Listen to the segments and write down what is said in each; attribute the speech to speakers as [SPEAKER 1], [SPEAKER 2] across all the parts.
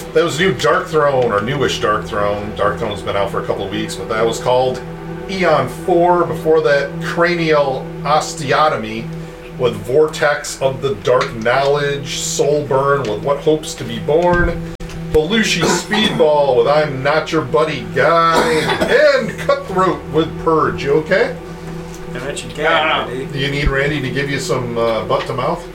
[SPEAKER 1] That was new Dark Throne, or newish Dark Throne. Dark Throne's been out for a couple of weeks, but that was called Eon 4. Before that, Cranial Osteotomy with Vortex of the Dark Knowledge, Soulburn with What Hopes to Be Born, Belushi Speedball with I'm Not Your Buddy Guy, and Cutthroat with Purge. You okay?
[SPEAKER 2] I mentioned Randy.
[SPEAKER 1] Do you need Randy to give you some butt to mouth?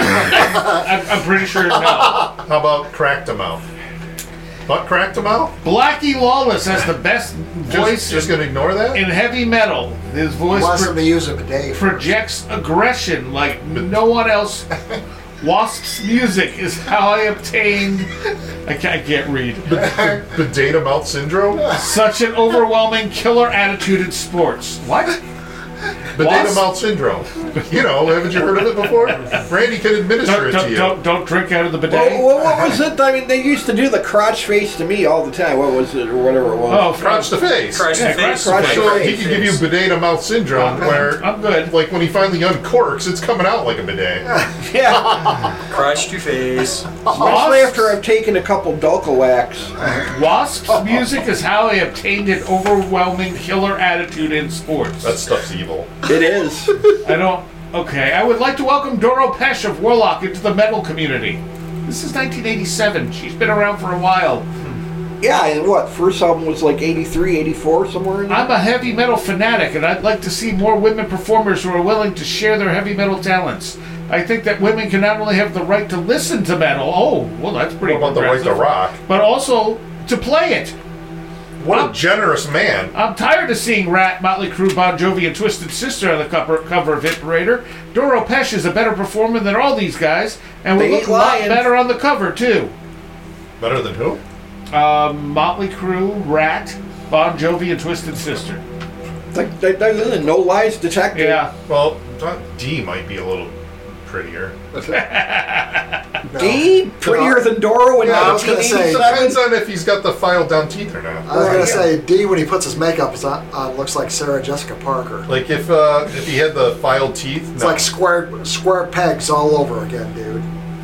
[SPEAKER 3] I'm pretty sure no.
[SPEAKER 1] How about crack to mouth? Butt crack to mouth?
[SPEAKER 3] Blackie Lawless has the best voice
[SPEAKER 1] Just gonna ignore that?
[SPEAKER 3] in heavy metal. His voice
[SPEAKER 4] Wants him to use a bidet.
[SPEAKER 3] projects aggression like no one else. Wasp's music is how I obtained. I can't read.
[SPEAKER 1] Bidet to mouth syndrome?
[SPEAKER 3] Such an overwhelming killer attitude in sports. What?
[SPEAKER 1] Bidet to mouth syndrome. You know, haven't you heard of it before? Randy can administer it to you.
[SPEAKER 3] Don't drink out of the bidet.
[SPEAKER 5] Well, what was it? I mean, they used to do the crotch face to me all the time. What was it, or whatever it was?
[SPEAKER 3] Oh,
[SPEAKER 1] Crotch to face.
[SPEAKER 2] Crotch to face.
[SPEAKER 5] crotch to
[SPEAKER 1] So
[SPEAKER 5] face.
[SPEAKER 1] he can give you bidet to mouth syndrome where,
[SPEAKER 3] I'm good.
[SPEAKER 1] like, when he finally uncorks, it's coming out like a bidet.
[SPEAKER 5] Yeah,
[SPEAKER 2] Crotch to face.
[SPEAKER 5] especially after I've taken a couple Dulcolax.
[SPEAKER 3] Wasp's music is how I obtained an overwhelming killer attitude in sports.
[SPEAKER 1] That stuff's evil.
[SPEAKER 5] It is.
[SPEAKER 3] I don't. Okay, I would like to welcome Doro Pesh of Warlock into the metal community. This is 1987. She's been around for a while.
[SPEAKER 5] Yeah, and what? First album was like 83, 84, somewhere in there?
[SPEAKER 3] I'm a heavy metal fanatic, and I'd like to see more women performers who are willing to share their heavy metal talents. I think that women can not only have the right to listen to metal, well, that's pretty
[SPEAKER 1] What about the right to
[SPEAKER 3] progressive,
[SPEAKER 1] rock?
[SPEAKER 3] but also to play it.
[SPEAKER 1] What a generous man.
[SPEAKER 3] I'm tired of seeing Rat, Motley Crue, Bon Jovi, and Twisted Sister on the cover of Hit Parader. Doro Pesh is a better performer than all these guys, and will
[SPEAKER 5] They
[SPEAKER 3] look
[SPEAKER 5] ain't
[SPEAKER 3] a lot
[SPEAKER 5] lying.
[SPEAKER 3] better on the cover, too.
[SPEAKER 1] Better than who?
[SPEAKER 3] Motley Crue, Rat, Bon Jovi, and Twisted Sister.
[SPEAKER 5] Like, they're no lies detected.
[SPEAKER 3] Yeah.
[SPEAKER 1] Well, D might be a little prettier.
[SPEAKER 5] D? Prettier than Doro in
[SPEAKER 4] Yeah, I was gonna say,
[SPEAKER 5] 1987?
[SPEAKER 1] Depends on if he's got the filed down teeth or not.
[SPEAKER 4] I was going to say, D, when he puts his makeup on, looks like Sarah Jessica Parker.
[SPEAKER 1] Like if he had the filed teeth,
[SPEAKER 4] It's like square pegs all over again, dude.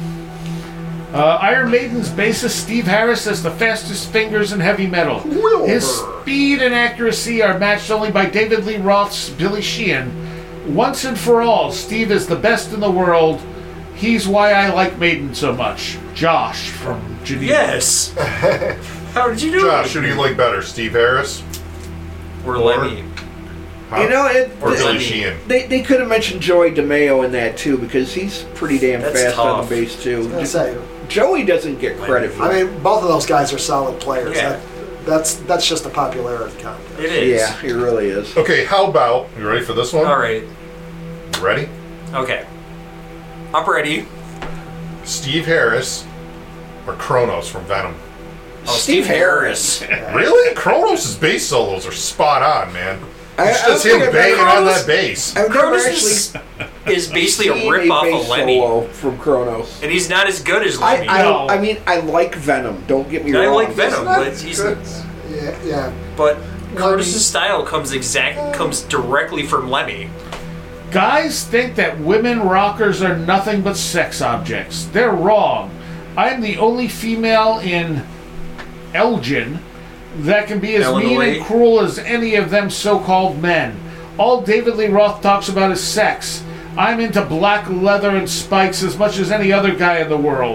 [SPEAKER 3] Iron Maiden's bassist Steve Harris has the fastest fingers in heavy metal.
[SPEAKER 4] Wilbur.
[SPEAKER 3] His speed and accuracy are matched only by David Lee Roth's Billy Sheehan. Once and for all, Steve is the best in the world. He's why I like Maiden so much. Josh from Geneva.
[SPEAKER 2] Yes. How did you do
[SPEAKER 1] Josh,
[SPEAKER 2] it?
[SPEAKER 1] who do you like better, Steve Harris?
[SPEAKER 2] Or Lemmy.
[SPEAKER 1] Huh?
[SPEAKER 5] You know,
[SPEAKER 1] Or Billy
[SPEAKER 2] Lemmy.
[SPEAKER 1] Sheehan?
[SPEAKER 5] they could have mentioned Joey DeMeo in that, too, because he's pretty damn
[SPEAKER 2] That's
[SPEAKER 5] fast on
[SPEAKER 2] tough.
[SPEAKER 5] the bass, too.
[SPEAKER 4] I was going to say,
[SPEAKER 5] Joey doesn't get credit for
[SPEAKER 4] I mean, both of those guys are solid players.
[SPEAKER 2] Yeah.
[SPEAKER 4] That's just a popularity contest.
[SPEAKER 2] It is.
[SPEAKER 5] Yeah, he really is.
[SPEAKER 1] Okay, how about, you ready for this one?
[SPEAKER 2] All right.
[SPEAKER 1] You ready?
[SPEAKER 2] Okay. I'm ready.
[SPEAKER 1] Steve Harris or Kronos from Venom?
[SPEAKER 2] Oh,
[SPEAKER 5] Steve Harris.
[SPEAKER 1] Really? Kronos' bass solos are spot on, man.
[SPEAKER 5] I
[SPEAKER 1] It's just
[SPEAKER 5] don't
[SPEAKER 1] him
[SPEAKER 5] think I've
[SPEAKER 1] banging
[SPEAKER 5] ever-
[SPEAKER 1] on that bass.
[SPEAKER 5] I've never
[SPEAKER 2] Kronos
[SPEAKER 5] actually
[SPEAKER 2] is basically a
[SPEAKER 5] seen
[SPEAKER 2] rip-off
[SPEAKER 5] bass
[SPEAKER 2] of Lemmy.
[SPEAKER 5] solo from Kronos.
[SPEAKER 2] And he's not as good as Lemmy.
[SPEAKER 3] No.
[SPEAKER 5] I mean, I like Venom. Don't get me
[SPEAKER 2] I
[SPEAKER 5] wrong.
[SPEAKER 2] like Venom,
[SPEAKER 4] Not
[SPEAKER 2] but he's
[SPEAKER 4] good. Yeah.
[SPEAKER 2] but Curtis's style comes directly from Lemmy.
[SPEAKER 3] Guys think that women rockers are nothing but sex objects. They're wrong. I'm the only female in Elgin that can be as mean
[SPEAKER 2] Illinois.
[SPEAKER 3] and cruel as any of them so-called men. All David Lee Roth talks about is sex. I'm into black leather and spikes as much as any other guy in the world.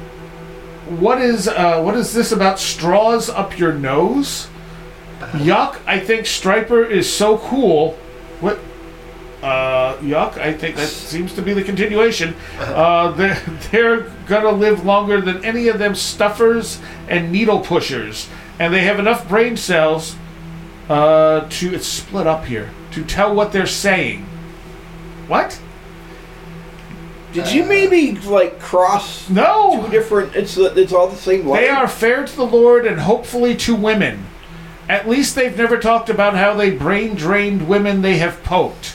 [SPEAKER 3] What is this about straws up your nose? Yuck, I think Striper is so cool. What? Yuck, I think that seems to be the continuation. They're gonna live longer than any of them stuffers and needle pushers. And they have enough brain cells it's split up here, to tell what they're saying. What?
[SPEAKER 5] Did you maybe like cross
[SPEAKER 3] No!
[SPEAKER 5] two different? It's all the same.
[SPEAKER 3] They are fair to the Lord and hopefully to women. At least they've never talked about how they brain drained women they have poked.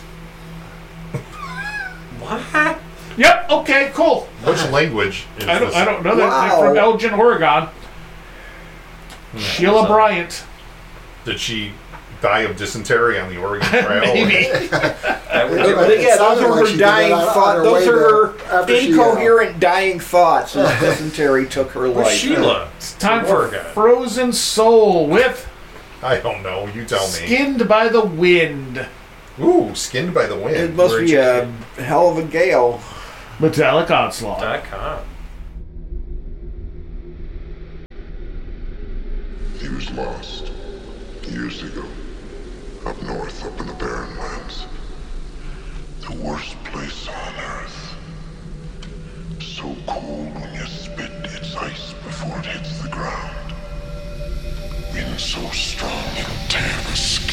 [SPEAKER 2] What?
[SPEAKER 3] Yep, okay, cool.
[SPEAKER 1] Which language is
[SPEAKER 3] I
[SPEAKER 1] this?
[SPEAKER 3] don't know that.
[SPEAKER 5] Wow.
[SPEAKER 3] They're from Elgin, Oregon. Sheila
[SPEAKER 2] so-
[SPEAKER 3] Bryant.
[SPEAKER 1] Did she die of dysentery on the Oregon Trail.
[SPEAKER 3] Maybe.
[SPEAKER 2] That would
[SPEAKER 4] But
[SPEAKER 5] But
[SPEAKER 4] it
[SPEAKER 5] yeah, those
[SPEAKER 4] sounded
[SPEAKER 5] are
[SPEAKER 4] like
[SPEAKER 5] her
[SPEAKER 4] she did
[SPEAKER 5] dying
[SPEAKER 4] that on
[SPEAKER 5] thoughts.
[SPEAKER 4] her
[SPEAKER 5] Those
[SPEAKER 4] way
[SPEAKER 5] are her
[SPEAKER 4] to- after she,
[SPEAKER 5] incoherent dying thoughts as dysentery took her
[SPEAKER 2] Where's
[SPEAKER 5] life.
[SPEAKER 2] Sheila?
[SPEAKER 3] It's time
[SPEAKER 2] From
[SPEAKER 3] for
[SPEAKER 2] Oregon.
[SPEAKER 3] Frozen Soul with
[SPEAKER 1] I don't know. You tell me.
[SPEAKER 3] Skinned by the Wind.
[SPEAKER 1] Ooh, Skinned by the Wind.
[SPEAKER 5] It must
[SPEAKER 1] Where'd
[SPEAKER 5] be
[SPEAKER 1] you-
[SPEAKER 5] a hell of a gale.
[SPEAKER 3] Metallic Onslaught.
[SPEAKER 2] .com.
[SPEAKER 6] He was lost years ago, up north, up in the barren lands. The worst place on earth. So cold when you spit, it's ice before it hits the ground. Wind so strong it'll tear the skin.